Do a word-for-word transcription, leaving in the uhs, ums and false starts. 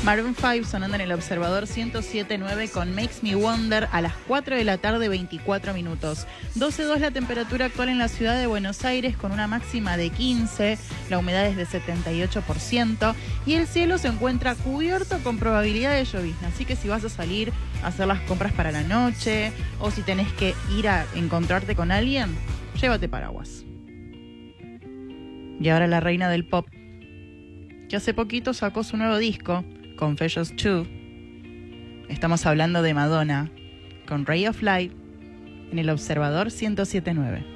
Maroon cinco sonando en el Observador ciento siete punto nueve con Makes Me Wonder a las cuatro de la tarde, veinticuatro minutos. doce coma dos la temperatura actual en la ciudad de Buenos Aires con una máxima de quince, la humedad es de setenta y ocho por ciento y el cielo se encuentra cubierto con probabilidad de llovizna. Así que si vas a salir a hacer las compras para la noche o si tenés que ir a encontrarte con alguien, llévate paraguas. Y ahora la reina del pop, que hace poquito sacó su nuevo disco, Confessions dos. Estamos hablando de Madonna, con Ray of Light, en el Observador ciento siete punto nueve.